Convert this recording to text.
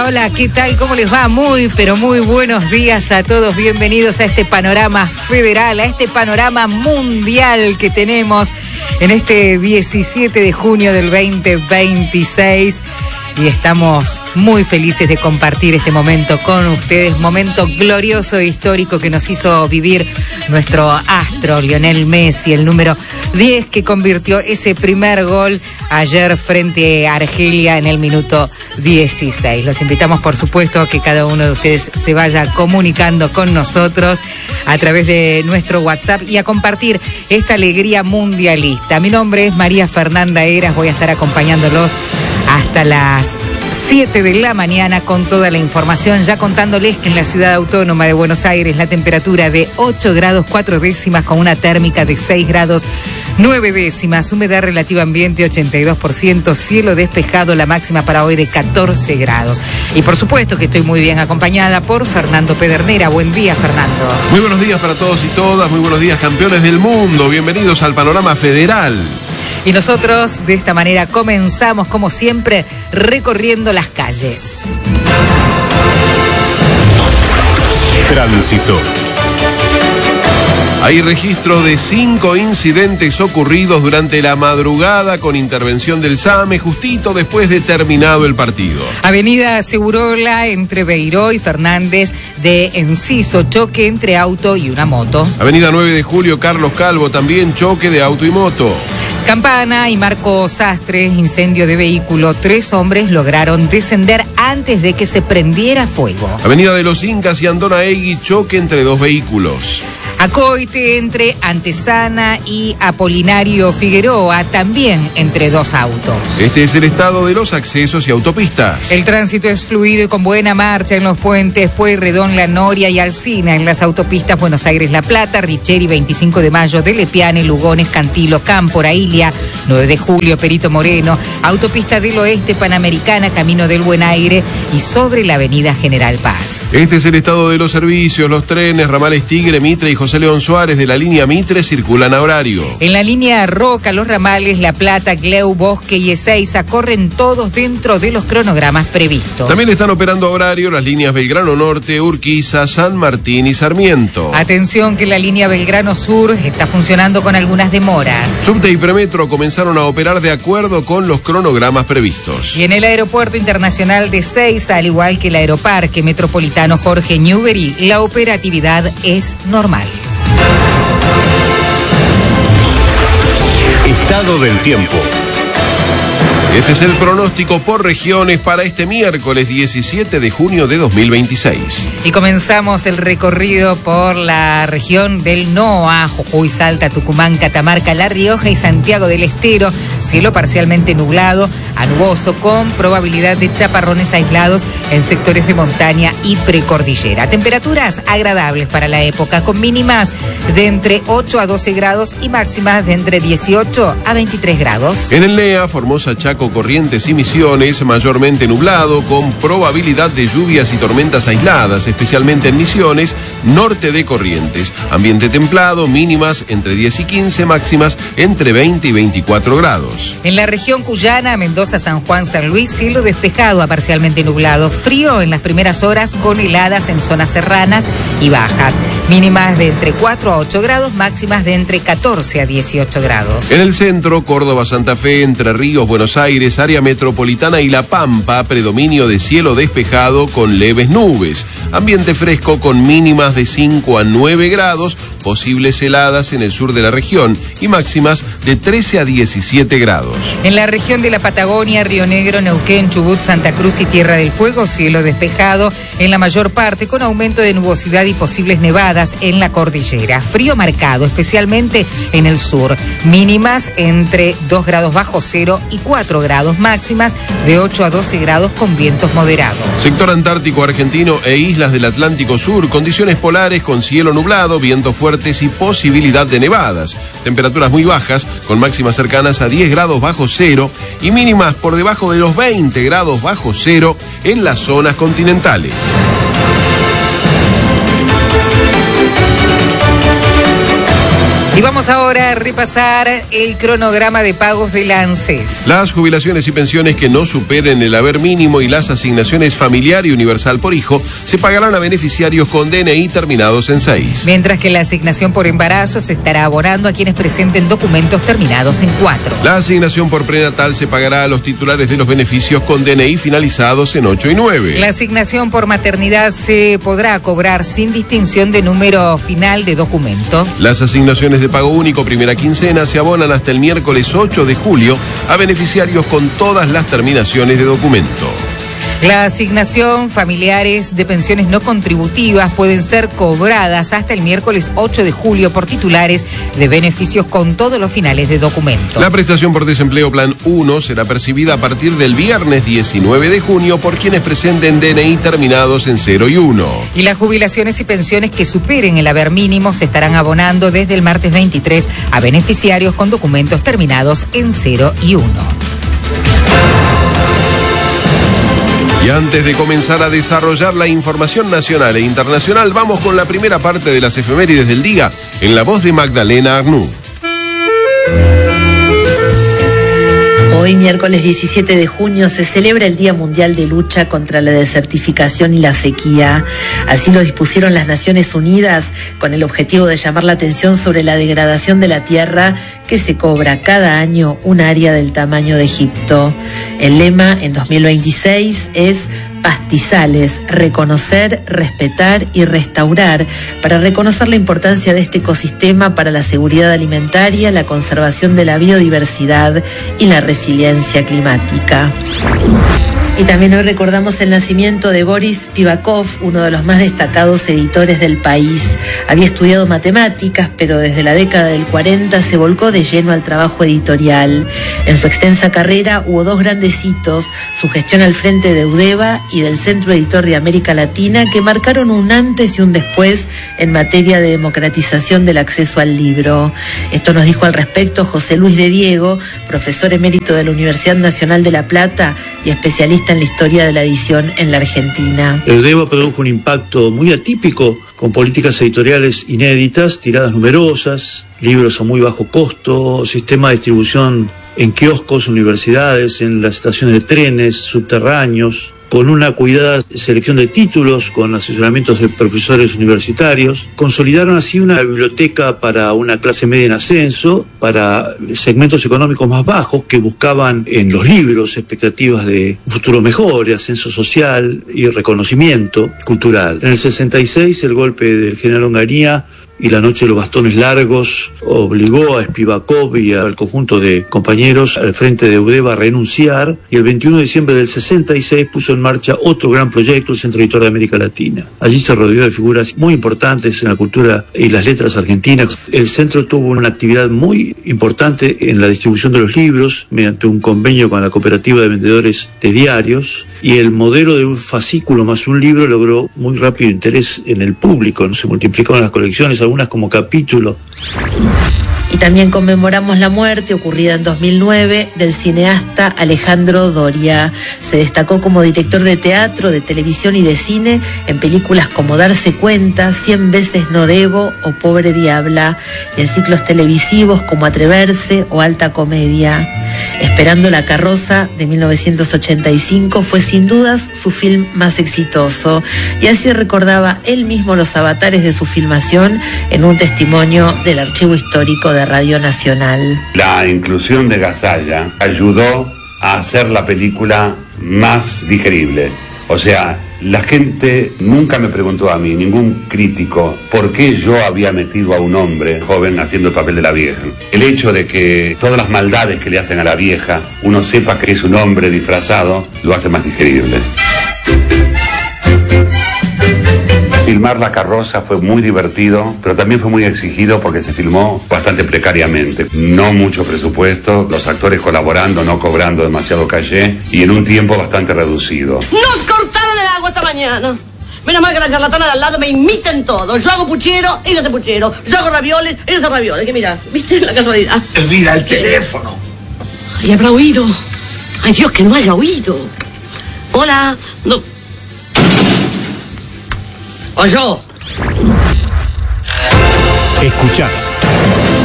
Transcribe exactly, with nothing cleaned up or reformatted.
hola, ¿qué tal? ¿Cómo les va? Muy, pero muy buenos días a todos. Bienvenidos a este panorama federal, a este panorama mundial que tenemos en este diecisiete de junio del veinte veintiséis. Y estamos muy felices de compartir este momento con ustedes, momento glorioso e histórico que nos hizo vivir nuestro astro Lionel Messi, el número diez, que convirtió ese primer gol ayer frente a Argelia en el minuto dieciséis. Los invitamos, por supuesto, a que cada uno de ustedes se vaya comunicando con nosotros a través de nuestro WhatsApp y a compartir esta alegría mundialista. Mi nombre es María Fernanda Heras, voy a estar acompañándolos hasta las siete de la mañana con toda la información, ya contándoles que en la ciudad autónoma de Buenos Aires la temperatura de ocho grados cuatro décimas con una térmica de seis grados nueve décimas, humedad relativa ambiente ochenta y dos por ciento, cielo despejado, la máxima para hoy de catorce grados. Y por supuesto que estoy muy bien acompañada por Fernando Pedernera. Buen día, Fernando. Muy buenos días para todos y todas, muy buenos días, campeones del mundo, bienvenidos al Panorama Federal. Y nosotros de esta manera comenzamos, como siempre, recorriendo las calles. Tránsito. Hay registro de cinco incidentes ocurridos durante la madrugada con intervención del SAME justito después de terminado el partido. Avenida Segurola entre Beiró y Fernández de Enciso, choque entre auto y una moto. Avenida nueve de julio, Carlos Calvo, también choque de auto y moto. Campana y Marco Sastre, incendio de vehículo. Tres hombres lograron descender antes de que se prendiera fuego. Avenida de los Incas y Andonaegui, choque entre dos vehículos. Acoite entre Antesana y Apolinario Figueroa, también entre dos autos. Este es el estado de los accesos y autopistas. El tránsito es fluido y con buena marcha en los puentes Pueyrredón, La Noria y Alsina. En las autopistas Buenos Aires-La Plata, Richeri, veinticinco de mayo, de Lepiane, Lugones, Cantilo, Cámpora, Ilia, nueve de julio, Perito Moreno, autopista del Oeste, Panamericana, Camino del Buen Aire y sobre la avenida General Paz. Este es el estado de los servicios, los trenes, ramales Tigre, Mitre y José León Suárez de la línea Mitre circulan a horario. En la línea Roca, los ramales La Plata, Gleu, Bosque y Ezeiza corren todos dentro de los cronogramas previstos. También están operando a horario las líneas Belgrano Norte, Urquiza, San Martín y Sarmiento. Atención que la línea Belgrano Sur está funcionando con algunas demoras. Subte y Premetro comenzaron a operar de acuerdo con los cronogramas previstos. Y en el aeropuerto internacional de Ezeiza, al igual que el aeroparque metropolitano Jorge Newbery, la operatividad es normal. Estado del tiempo. Este es el pronóstico por regiones para este miércoles diecisiete de junio de dos mil veintiséis. Y comenzamos el recorrido por la región del NOA, Jujuy, Salta, Tucumán, Catamarca, La Rioja y Santiago del Estero. Cielo parcialmente nublado a nuboso con probabilidad de chaparrones aislados en sectores de montaña y precordillera. Temperaturas agradables para la época con mínimas de entre ocho a doce grados y máximas de entre dieciocho a veintitrés grados. En el NEA, Formosa, Chaco, Corrientes y Misiones, mayormente nublado con probabilidad de lluvias y tormentas aisladas, especialmente en Misiones, norte de Corrientes. Ambiente templado, mínimas entre diez y quince, máximas entre veinte y veinticuatro grados. En la región cuyana, Mendoza, San Juan, San Luis, cielo despejado a parcialmente nublado. Frío en las primeras horas con heladas en zonas serranas y bajas. Mínimas de entre cuatro a ocho grados, máximas de entre catorce a dieciocho grados. En el centro, Córdoba, Santa Fe, Entre Ríos, Buenos Aires, área metropolitana y La Pampa, predominio de cielo despejado con leves nubes. Ambiente fresco con mínimas de cinco a nueve grados, posibles heladas en el sur de la región y máximas de trece a diecisiete grados. En la región de la Patagonia, Río Negro, Neuquén, Chubut, Santa Cruz y Tierra del Fuego, cielo despejado en la mayor parte con aumento de nubosidad y posibles nevadas en la cordillera. Frío marcado, especialmente en el sur. Mínimas entre dos grados bajo cero y cuatro grados, máximas de ocho a doce grados con vientos moderados. Sector antártico argentino e islas del Atlántico Sur, condiciones polares con cielo nublado, vientos fuertes y posibilidad de nevadas. Temperaturas muy bajas con máximas cercanas a diez grados bajo cero y mínimas por debajo de los veinte grados bajo cero en las zonas continentales. Y vamos ahora a repasar el cronograma de pagos del ANSES. Las jubilaciones y pensiones que no superen el haber mínimo y las asignaciones familiar y universal por hijo se pagarán a beneficiarios con D N I terminados en seis. Mientras que la asignación por embarazo se estará abonando a quienes presenten documentos terminados en cuatro. La asignación por prenatal se pagará a los titulares de los beneficios con D N I finalizados en ocho y nueve. La asignación por maternidad se podrá cobrar sin distinción de número final de documento. Las asignaciones de pago único primera quincena se abonan hasta el miércoles ocho de julio a beneficiarios con todas las terminaciones de documento. La asignación familiares de pensiones no contributivas pueden ser cobradas hasta el miércoles ocho de julio por titulares de beneficios con todos los finales de documento. La prestación por desempleo plan uno será percibida a partir del viernes diecinueve de junio por quienes presenten D N I terminados en cero y uno. Y las jubilaciones y pensiones que superen el haber mínimo se estarán abonando desde el martes veintitrés a beneficiarios con documentos terminados en cero y uno. Y antes de comenzar a desarrollar la información nacional e internacional, vamos con la primera parte de las efemérides del día, en la voz de Magdalena Arnoux. Hoy, miércoles diecisiete de junio, se celebra el Día Mundial de Lucha contra la Desertificación y la Sequía. Así lo dispusieron las Naciones Unidas con el objetivo de llamar la atención sobre la degradación de la tierra que se cobra cada año un área del tamaño de Egipto. El lema en dos mil veintiséis es Pastizales, reconocer, respetar y restaurar, para reconocer la importancia de este ecosistema para la seguridad alimentaria, la conservación de la biodiversidad y la resiliencia climática. Y también hoy recordamos el nacimiento de Boris Spivakov, uno de los más destacados editores del país. Había estudiado matemáticas, pero desde la década del cuarenta se volcó de lleno al trabajo editorial. En su extensa carrera hubo dos grandes hitos: su gestión al frente de Eudeva y del Centro Editor de América Latina, que marcaron un antes y un después en materia de democratización del acceso al libro. Esto nos dijo al respecto José Luis de Diego, profesor emérito de la Universidad Nacional de La Plata y especialista en la historia de la edición en la Argentina. Eudeva produjo un impacto muy atípico, con políticas editoriales inéditas, tiradas numerosas, libros a muy bajo costo, sistema de distribución en kioscos, universidades, en las estaciones de trenes, subterráneos, con una cuidada selección de títulos, con asesoramientos de profesores universitarios. Consolidaron así una biblioteca para una clase media en ascenso, para segmentos económicos más bajos que buscaban en los libros expectativas de un futuro mejor, de ascenso social y reconocimiento cultural. En el sesenta y seis, el golpe del general Onganía y la noche de los bastones largos obligó a Spivakov y al conjunto de compañeros al frente de Eudeva a renunciar, y el veintiuno de diciembre del sesenta y seis puso en marcha otro gran proyecto, el Centro Editor de América Latina. Allí se rodeó de figuras muy importantes en la cultura y las letras argentinas. El centro tuvo una actividad muy importante en la distribución de los libros mediante un convenio con la Cooperativa de Vendedores de Diarios, y el modelo de un fascículo más un libro logró muy rápido interés en el público. Se multiplicaron las colecciones, algunas como capítulo. Y también conmemoramos la muerte ocurrida en dos mil nueve del cineasta Alejandro Doria. Se destacó como director de teatro, de televisión y de cine en películas como Darse Cuenta, Cien veces no debo o Pobre Diabla, y en ciclos televisivos como Atreverse o Alta Comedia. Esperando la carroza de mil novecientos ochenta y cinco fue sin dudas su film más exitoso, y así recordaba él mismo los avatares de su filmación en un testimonio del Archivo Histórico de Radio Nacional. La inclusión de Gasalla ayudó a hacer la película más digerible. O sea, la gente nunca me preguntó a mí, ningún crítico, por qué yo había metido a un hombre joven haciendo el papel de la vieja. El hecho de que todas las maldades que le hacen a la vieja, uno sepa que es un hombre disfrazado, lo hace más digerible. Filmar La Carroza fue muy divertido, pero también fue muy exigido porque se filmó bastante precariamente. No mucho presupuesto, los actores colaborando, no cobrando demasiado caché y en un tiempo bastante reducido. Nos cortaron el agua esta mañana. Menos mal que la charlatana de al lado me imiten todo. Yo hago puchero, ellos hacen puchero. Yo hago ravioles, ellos hacen ravioles. ¿Qué mirás? ¿Viste la casualidad? Mira el teléfono. Ay, habrá oído. Ay, Dios, que no haya oído. Hola. No. O yo. Escuchás